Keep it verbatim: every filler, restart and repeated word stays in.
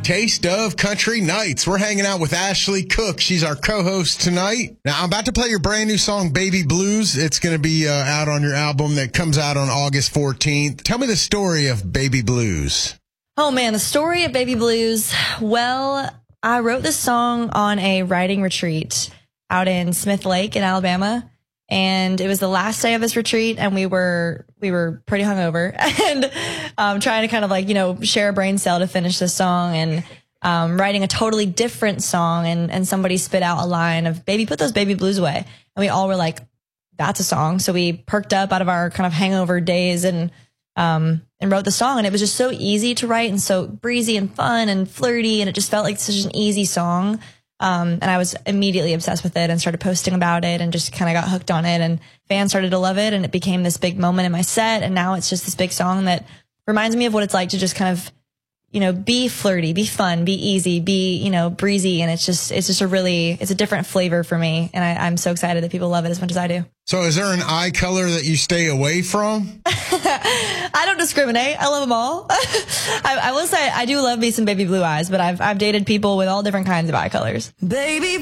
Taste of Country Nights. We're hanging out with Ashley Cook. She's our co-host tonight. Now, I'm about to play your brand new song, Baby Blues. It's going to be uh, out on your album that comes out on August fourteenth. Tell me the story of Baby Blues. Oh, man, the story of Baby Blues. Well, I wrote this song on a writing retreat out in Smith Lake in Alabama. And it was the last day of this retreat, and we were we were pretty hungover and um, trying to kind of like, you know, share a brain cell to finish this song and um, writing a totally different song. And, and somebody spit out a line of, "Baby, put those baby blues away." And we all were like, that's a song. So we perked up out of our kind of hangover days and um, and wrote the song. And it was just so easy to write and so breezy and fun and flirty. And it just felt like such an easy song. Um, and I was immediately obsessed with it and started posting about it and just kind of got hooked on it, and fans started to love it, and it became this big moment in my set. And now it's just this big song that reminds me of what it's like to just kind of, you know, be flirty, be fun, be easy, be, you know, breezy. And it's just, it's just a really, it's a different flavor for me. And I, I'm so excited that people love it as much as I do. So is there an eye color that you stay away from? I don't discriminate. I love them all. I, I will say I do love me some baby blue eyes, but I've, I've dated people with all different kinds of eye colors. Baby